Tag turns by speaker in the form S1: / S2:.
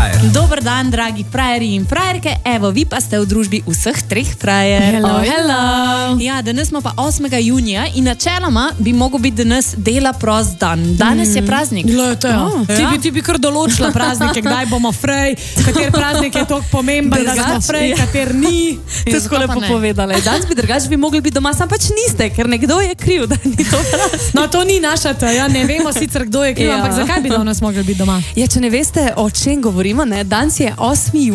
S1: frajer.
S2: Dober dan, dragi frajeri in frajerke. Evo, vi pa ste v družbi vseh treh frajer.
S3: Hello.
S2: Ja, danes smo pa 8. junija in načeloma bi mogel biti danes dela prost dan. Danes je praznik.
S3: Ti bi kar določila praznike, kdaj bomo frej, kater praznik je toliko pomemben, da smo frej, kater ni.
S4: To je lepo povedala. Danes bi drugače bi mogli biti doma, sam pač niste, ker nekdo je kriv, da ni to praznik.
S3: No, to ni naša teja, ne vemo sicer, kdo je kriv, ampak zakaj bi danes mogli biti doma?
S4: Ja, če ne veste, o čem govorimo, ne, danes je 8.